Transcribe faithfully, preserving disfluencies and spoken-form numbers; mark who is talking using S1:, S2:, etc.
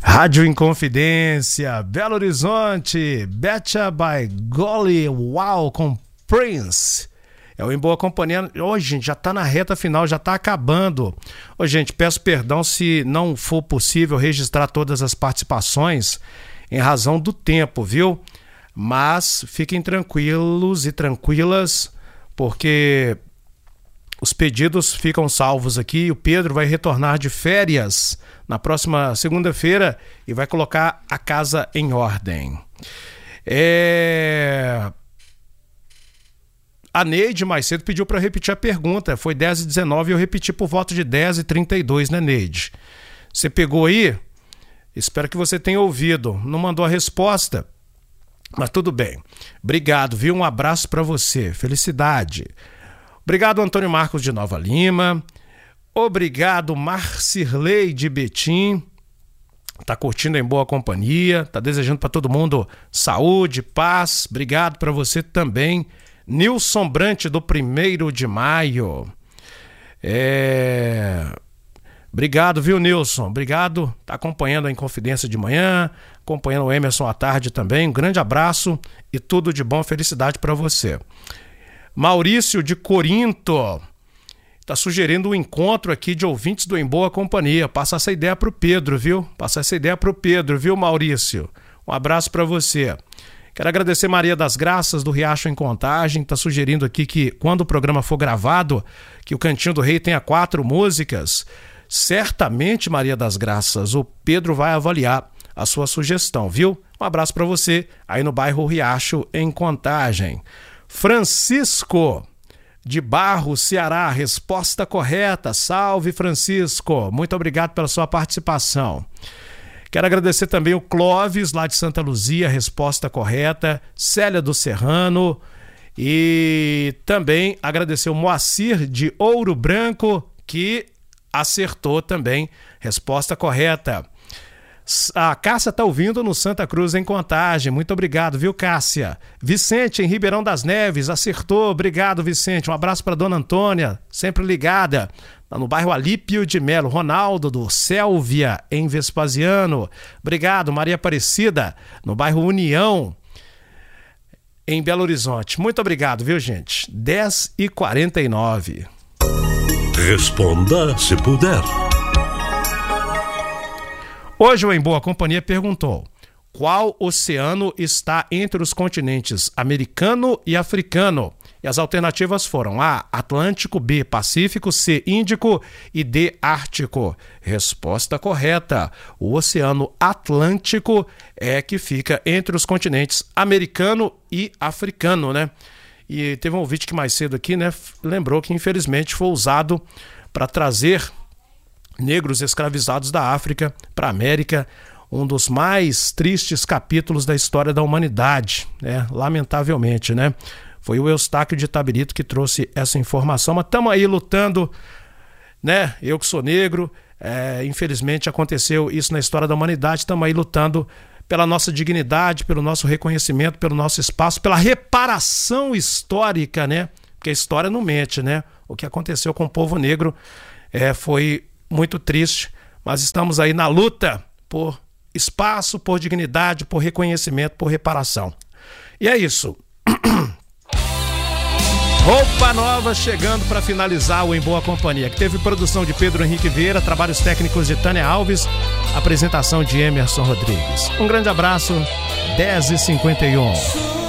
S1: Rádio Inconfidência, Belo Horizonte, Betcha by Golly Wow com Prince. É o Em Boa Companhia. Hoje, gente, já tá na reta final, já tá acabando. Ô, gente, peço perdão se não for possível registrar todas as participações em razão do tempo, viu? Mas fiquem tranquilos e tranquilas, porque os pedidos ficam salvos aqui. O Pedro vai retornar de férias na próxima segunda-feira e vai colocar a casa em ordem. É... A Neide mais cedo pediu para repetir a pergunta. Foi dez e dezenove e eu repeti por volta de dez e trinta e dois, né, Neide? Você pegou aí? Espero que você tenha ouvido. Não mandou a resposta, mas tudo bem. Obrigado, viu? Um abraço para você. Felicidade. Obrigado, Antônio Marcos de Nova Lima. Obrigado, Marcirley de Betim. Tá curtindo Em Boa Companhia. Tá desejando para todo mundo saúde, paz. Obrigado para você também. Nilson Brant do primeiro de maio. É... Obrigado, viu, Nilson? Obrigado. Tá acompanhando a Inconfidência de manhã, acompanhando o Emerson à tarde também. Um grande abraço e tudo de bom, felicidade para você. Maurício de Corinto tá sugerindo um encontro aqui de ouvintes do Em Boa Companhia. Passa essa ideia pro Pedro, viu? Passa essa ideia pro Pedro, viu, Maurício? Um abraço para você. Quero agradecer Maria das Graças do Riacho em Contagem, está sugerindo aqui que quando o programa for gravado, que o Cantinho do Rei tenha quatro músicas. Certamente, Maria das Graças, o Pedro vai avaliar a sua sugestão, viu? Um abraço para você aí no bairro Riacho em Contagem. Francisco de Barro, Ceará, resposta correta. Salve, Francisco. Muito obrigado pela sua participação. Quero agradecer também o Clóvis, lá de Santa Luzia, resposta correta. Célia do Serrano. E também agradecer o Moacir, de Ouro Branco, que acertou também, resposta correta. A Cássia está ouvindo no Santa Cruz em Contagem. Muito obrigado, viu, Cássia? Vicente, em Ribeirão das Neves, acertou. Obrigado, Vicente. Um abraço para dona Antônia, sempre ligada. No bairro Alípio de Melo. Ronaldo, do Sélvia, em Vespasiano. Obrigado, Maria Aparecida, no bairro União, em Belo Horizonte. Muito obrigado, viu, gente? dez e quarenta e nove.
S2: Responda se puder.
S1: Hoje o Em Boa Companhia perguntou: qual oceano está entre os continentes americano e africano? E as alternativas foram A, Atlântico, B, Pacífico, C, Índico e D, Ártico. Resposta correta. O Oceano Atlântico é que fica entre os continentes americano e africano, né? E teve um ouvinte que mais cedo aqui, né, lembrou que infelizmente foi usado para trazer negros escravizados da África para a América, um dos mais tristes capítulos da história da humanidade, né? Lamentavelmente, né? Foi o Eustáquio de Itabirito que trouxe essa informação, mas estamos aí lutando, né? Eu que sou negro, é, infelizmente aconteceu isso na história da humanidade, estamos aí lutando pela nossa dignidade, pelo nosso reconhecimento, pelo nosso espaço, pela reparação histórica, né? Porque a história não mente, né? O que aconteceu com o povo negro é, foi muito triste, mas estamos aí na luta por espaço, por dignidade, por reconhecimento, por reparação. E é isso. Roupa Nova chegando para finalizar o Em Boa Companhia, que teve produção de Pedro Henrique Vieira, trabalhos técnicos de Tânia Alves, apresentação de Emerson Rodrigues. Um grande abraço, dez e cinquenta e um.